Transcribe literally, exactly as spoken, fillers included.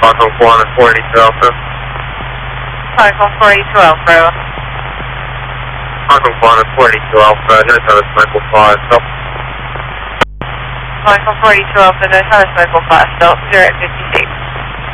Foxhole four one four eighty-two Alpha. Foxhole four eighty-two Alpha. Foxhole four one four eighty-two Alpha, no service Michael five, stop. Foxhole four eighty-two Alpha, no service Michael five, stop, zero fifty-six.